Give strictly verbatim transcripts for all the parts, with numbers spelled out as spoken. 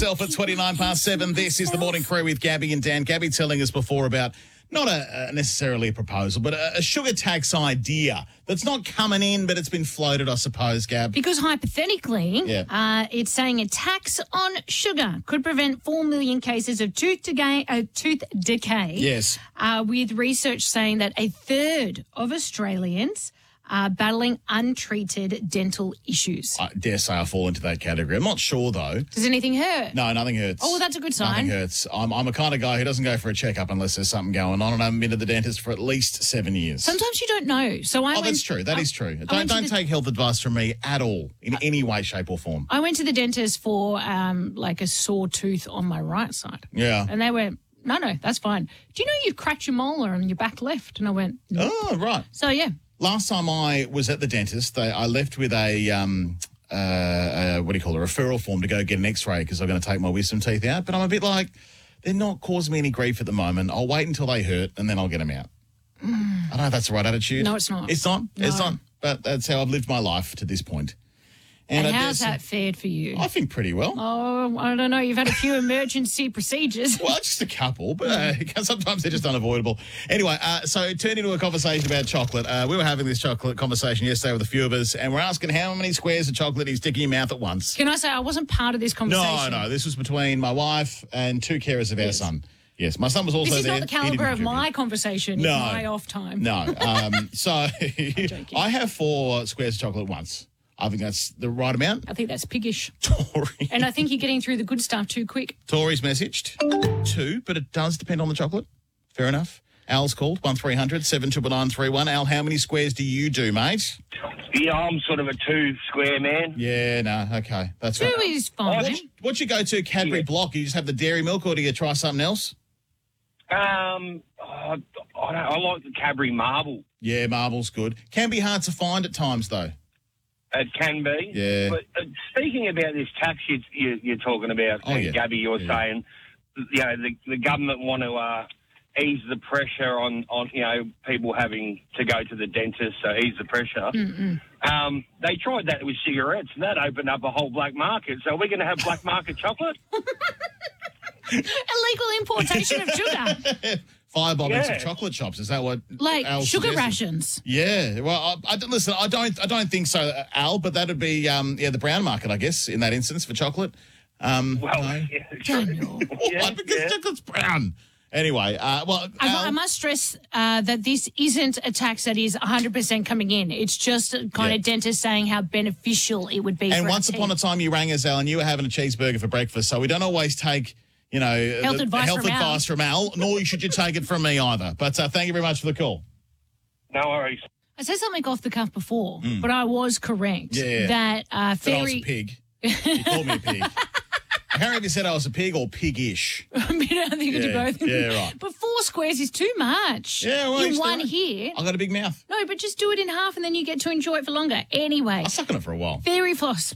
yourself at twenty-nine past seven. This is the Morning Crew with Gabby and Dan. Gabby telling us before about not a, a necessarily a proposal, but a, a sugar tax idea that's not coming in, but it's been floated, I suppose, Gab. Because hypothetically, Yeah. uh, it's saying a tax on sugar could prevent four million cases of tooth decay, uh, tooth decay. Yes. Uh, with research saying that a third of Australians are battling untreated dental issues. I dare say I fall into that category. I'm not sure, though. Does anything hurt? No, nothing hurts. Oh, that's a good sign. Nothing hurts. I'm, I'm a kind of guy who doesn't go for a checkup unless there's something going on, and I haven't been to the dentist for at least seven years. Sometimes you don't know. So I Oh, went, that's true. That I- is true. I Don't went to don't the- take health advice from me at all, in any way, shape, or form. I went to the dentist for um, like a sore tooth on my right side. Yeah. And they went, no, no, that's fine. Do you know you've cracked your molar on your back left? And I went, no. Oh, right. So, yeah. Last time I was at the dentist, they, I left with a, um, uh, uh, what do you call it, a referral form to go get an x-ray because I'm going to take my wisdom teeth out. But I'm a bit like, they're not causing me any grief at the moment. I'll wait until they hurt and then I'll get them out. I don't know if that's the right attitude. No, it's not. It's not. It's No. not. But that's how I've lived my life to this point. And, I how's guess- that fared for you? I think pretty well. Oh, I don't know. You've had a few emergency procedures. Well, just a couple, but uh, sometimes they're just unavoidable. Anyway, uh, so it turned into a conversation about chocolate. Uh, we were having this chocolate conversation yesterday with a few of us, and we're asking how many squares of chocolate you stick in your mouth at once. Can I say I wasn't part of this No, conversation? no, this was between my wife and two carers of our Yes. son. Yes, my son was also This is there. not the He calibre didn't of my contribute. conversation No. in my off time. No. Um, so joking. I have four squares of chocolate at once. I think that's the right amount. I think that's piggish. Tori. And I think you're getting through the good stuff too quick. Tori's messaged two, but it does depend on the chocolate. Fair enough. Al's called one three hundred seven nine nine three one. Al, how many squares do you do, mate? Yeah, I'm sort of a two square man. Yeah, no, okay. That's Two right. is fine. What, what's your go-to Cadbury Yeah. block? You just have the dairy milk or do you try something else? Um, oh, I, don't, I like the Cadbury Marble. Yeah, marble's good. Can be hard to find at times, though. It can be. Yeah. But uh, speaking about this tax you, you, you're talking about, Oh, uh, yeah. Gabby, you're Yeah. saying, you know, the, the government want to uh, ease the pressure on, on, you know, people having to go to the dentist, so ease the pressure. Um, they tried that with cigarettes, and that opened up a whole black market. So we're going to have black market chocolate? Illegal importation of sugar. Firebombings Yeah. of chocolate shops. Is that what Like Al's sugar suggesting? rations. Yeah. Well, I, I, listen, I don't I don't think so, uh, Al, but that would be, um, yeah, the brown market, I guess, in that instance for chocolate. Um, Well, no. yeah, Daniel. yeah, What? Because yeah. chocolate's brown. Anyway, uh, well, I, Al, I must stress uh, that this isn't a tax that is one hundred percent coming in. It's just a kind Yeah. of dentist saying how beneficial it would be and for once our upon a teeth. time you rang us, Al, and you were having a cheeseburger for breakfast, so we don't always take, you know, Health the, advice health from Al. advice from Al, nor should you take it from me either. But uh, thank you very much for the call. No worries. I said something off the cuff before, but I was correct Hmm. Yeah. that uh, That I was a fairy. pig. You called me a pig. I can't remember if you said I was a pig or piggish. I mean, I think you do Yeah, both. yeah, right. But four squares is too much. Yeah, well, in you one still- here. I got a big mouth. No, but just do it in half and then you get to enjoy it for longer. Anyway, I was sucking it for a while. fairy floss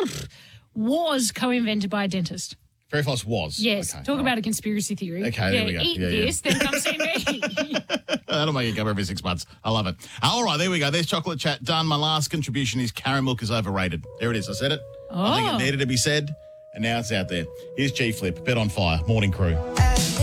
was co-invented by a dentist. Fairy floss was. Yes. Okay, Talk all about right. a conspiracy theory. Okay, yeah, there we go. Eat Yeah, yeah. this, then come see me. That'll make it go every six months. I love it. All right, there we go. There's chocolate chat done. My last contribution is caramel milk is overrated. There it is. I said it. I think Oh. it needed to be said, and now it's out there. Here's G Flip. Bet on Fire. Morning Crew.